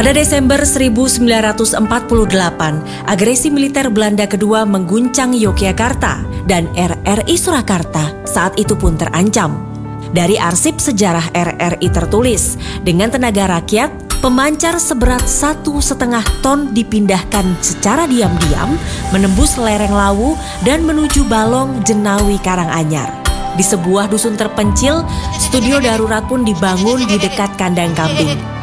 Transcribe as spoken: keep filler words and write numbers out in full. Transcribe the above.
Pada Desember seribu sembilan ratus empat puluh delapan, agresi militer Belanda kedua mengguncang Yogyakarta dan R R I Surakarta saat itu pun terancam. Dari arsip sejarah R R I tertulis, dengan tenaga rakyat, pemancar seberat satu setengah ton dipindahkan secara diam-diam menembus lereng Lawu dan menuju Balong Jenawi Karanganyar. Di sebuah dusun terpencil, studio darurat pun dibangun di dekat kandang kambing.